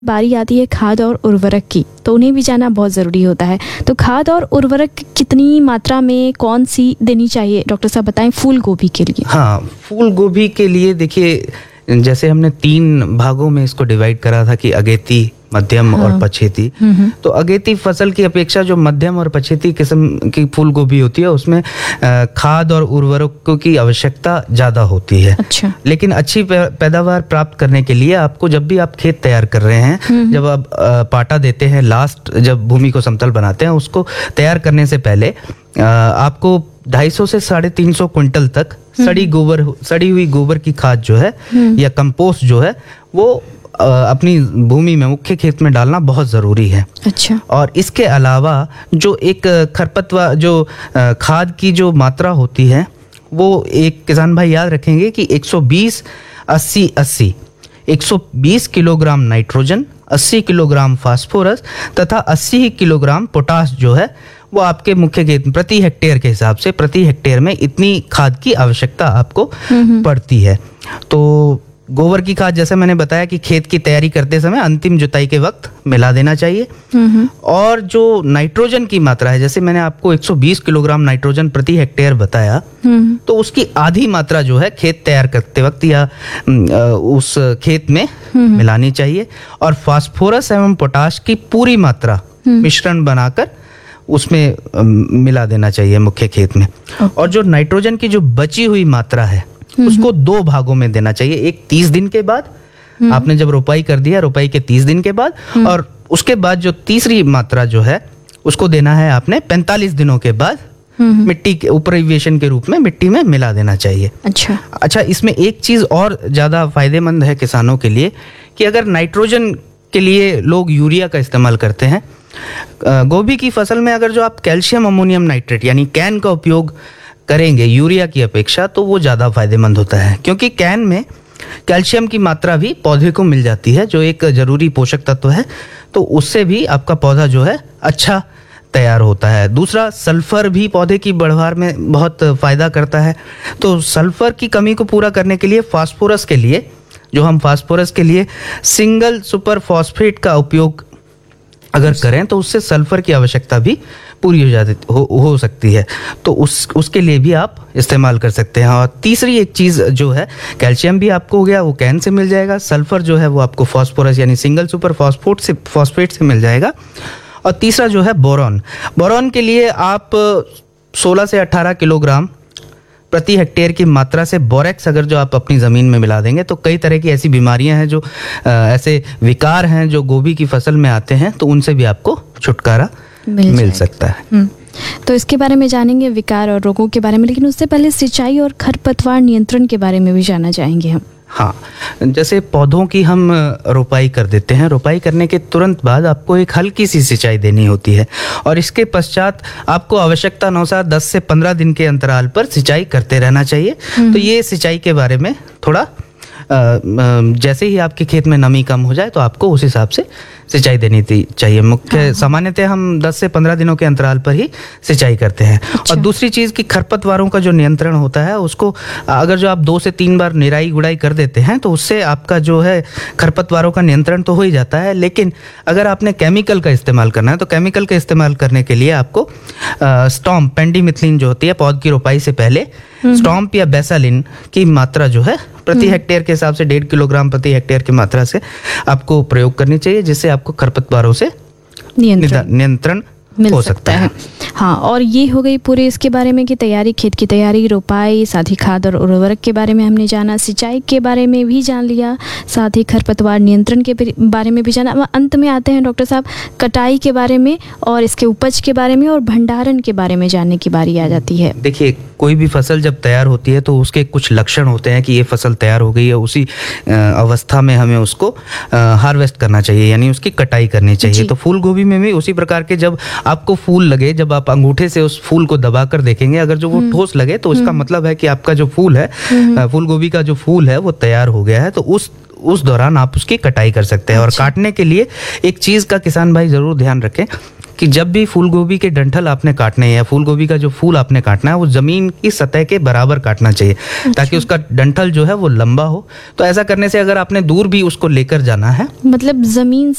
बारी आती है खाद और उर्वरक की, तो उन्हें भी जानना बहुत ज़रूरी होता है। तो खाद और उर्वरक कितनी मात्रा में कौन सी देनी चाहिए डॉक्टर साहब बताएं फूल गोभी के लिए? हाँ, फूल गोभी के लिए देखिए, जैसे हमने 3 भागों में इसको डिवाइड करा था कि अगेती, मध्यम और पछेती। तो अगेती फसल की अपेक्षा जो मध्यम और पछेती किस्म की फूल गोभी होती है उसमें खाद और उर्वरकों की आवश्यकता ज़्यादा होती है। अच्छा। लेकिन अच्छी पैदावार प्राप्त करने के लिए आपको जब भी आप खेत तैयार कर रहे हैं, जब आप पाटा देते हैं, लास्ट जब भूमि को समतल बनाते हैं, उसको तैयार करने से पहले आपको 250 से 350 क्विंटल तक सड़ी हुई गोबर की खाद जो है या कंपोस्ट जो है वो अपनी भूमि में, मुख्य खेत में डालना बहुत ज़रूरी है। अच्छा। और इसके अलावा जो एक खरपतवार, जो खाद की जो मात्रा होती है वो एक किसान भाई याद रखेंगे कि 120-80-80 120 किलोग्राम नाइट्रोजन, 80 किलोग्राम फास्फोरस तथा 80 किलोग्राम पोटाश जो है वो आपके मुख्य खेत में प्रति हेक्टेयर के हिसाब से, प्रति हेक्टेयर में इतनी खाद की आवश्यकता आपको पड़ती है। तो गोबर की खाद जैसे मैंने बताया कि खेत की तैयारी करते समय अंतिम जुताई के वक्त मिला देना चाहिए। और जो नाइट्रोजन की मात्रा है, जैसे मैंने आपको 120 किलोग्राम नाइट्रोजन प्रति हेक्टेयर बताया, तो उसकी आधी मात्रा जो है खेत तैयार करते वक्त या उस खेत में मिलानी चाहिए। और फास्फोरस एवं पोटाश की पूरी मात्रा मिश्रण बनाकर उसमें मिला देना चाहिए मुख्य खेत में। और जो नाइट्रोजन की जो बची हुई मात्रा है उसको 2 भागों में देना चाहिए। एक 30 दिन के बाद, आपने जब रोपाई कर दिया, रोपाई के 30 दिन के बाद, और उसके बाद जो तीसरी मात्रा जो है उसको देना है आपने 45 दिनों के बाद, मिट्टी के उपरिवेशन के रूप में मिट्टी में मिला देना चाहिए। अच्छा, इसमें एक चीज और ज्यादा फायदेमंद है किसानों के लिए कि अगर नाइट्रोजन के लिए लोग यूरिया का इस्तेमाल करते हैं, गोभी की फसल में अगर जो आप कैल्शियम अमोनियम नाइट्रेट यानी कैन का उपयोग करेंगे यूरिया की अपेक्षा, तो वो ज़्यादा फायदेमंद होता है, क्योंकि कैन में कैल्शियम की मात्रा भी पौधे को मिल जाती है जो एक जरूरी पोषक तत्व है। तो उससे भी आपका पौधा जो है अच्छा तैयार होता है। दूसरा, सल्फर भी पौधे की बढ़वार में बहुत फायदा करता है। तो सल्फर की कमी को पूरा करने के लिए फास्फोरस के लिए सिंगल सुपर फॉस्फेट का उपयोग अगर करें तो उससे सल्फर की आवश्यकता भी पूरी हो सकती है। तो उसके लिए भी आप इस्तेमाल कर सकते हैं। और तीसरी एक चीज़ जो है, कैल्शियम भी आपको हो गया, वो कैन से मिल जाएगा। सल्फर जो है वो आपको फास्फोरस यानी सिंगल सुपर फॉस्फेट से मिल जाएगा। और तीसरा जो है बोरॉन के लिए आप 16 से 18 किलोग्राम प्रति हेक्टेयर की मात्रा से बोरेक्स अगर जो आप अपनी ज़मीन में मिला देंगे, तो कई तरह की ऐसी बीमारियां हैं, जो ऐसे विकार हैं जो गोभी की फसल में आते हैं, तो उनसे भी आपको छुटकारा मिल सकता है। तो इसके बारे में जानेंगे, विकार और रोगों के बारे में, लेकिन उससे पहले सिंचाई और खरपतवार नियंत्रण के बारे में भी जानना चाहेंगे हम। हाँ, जैसे पौधों की हम रोपाई कर देते हैं, रोपाई करने के तुरंत बाद आपको एक हल्की सी सिंचाई देनी होती है, और इसके पश्चात आपको आवश्यकता अनुसार 10 से 15 दिन के अंतराल पर सिंचाई करते रहना चाहिए। तो ये सिंचाई के बारे में थोड़ा जैसे ही आपके खेत में नमी कम हो जाए तो आपको उस हिसाब से सिंचाई देनी चाहिए। मुख्य सामान्यतः हम 10 से 15 दिनों के अंतराल पर ही सिंचाई करते हैं। और दूसरी चीज़ कि खरपतवारों का जो नियंत्रण होता है, उसको अगर जो आप 2 से 3 बार निराई गुड़ाई कर देते हैं तो उससे आपका जो है खरपतवारों का नियंत्रण तो हो ही जाता है। लेकिन अगर आपने केमिकल का इस्तेमाल करना है, तो केमिकल का इस्तेमाल करने के लिए आपको स्टॉम्प, पेंडीमिथलिन जो होती है पौध की रोपाई से पहले, स्टॉम्प या बेसालिन की मात्रा जो है प्रति हेक्टेयर के हिसाब से 1.5 किलोग्राम प्रति हेक्टेयर की मात्रा से आपको प्रयोग करनी चाहिए, जिससे आपको खरपतवारों से नियंत्रण हो सकता है। हाँ, और ये हो गई पूरे इसके बारे में कि तैयारी, खेत की तैयारी, रोपाई, साथ ही खाद और उर्वरक के बारे में हमने जाना, सिंचाई के बारे में भी जान लिया, साथ ही खरपतवार नियंत्रण के बारे में भी जाना। अंत में आते हैं डॉक्टर साहब, कटाई के बारे में और इसके उपज के बारे में और भंडारण के बारे में जानने की बारी आ जाती है। देखिए, कोई भी फसल जब तैयार होती है तो उसके कुछ लक्षण होते हैं कि ये फसल तैयार हो गई है, उसी अवस्था में हमें उसको हार्वेस्ट करना चाहिए, यानी उसकी कटाई करनी चाहिए। तो फूल गोभी में भी उसी प्रकार के, जब आपको फूल लगे, जब आप अंगूठे से उस फूल को दबाकर देखेंगे, अगर जो वो ठोस लगे तो इसका मतलब है कि आपका जो फूल है, फूल गोभी का जो फूल है वो तैयार हो गया है। तो उस दौरान आप उसकी कटाई कर सकते हैं। और काटने के लिए एक चीज का किसान भाई जरूर ध्यान रखें कि जब भी फूल गोभी के डंठल आपने काटने हैं या फूल गोभी का जो फूल आपने काटना है वो जमीन की सतह के बराबर काटना चाहिए, ताकि उसका डंठल जो है वो लंबा हो। तो ऐसा करने से अगर आपने दूर भी उसको लेकर जाना है, मतलब जमीन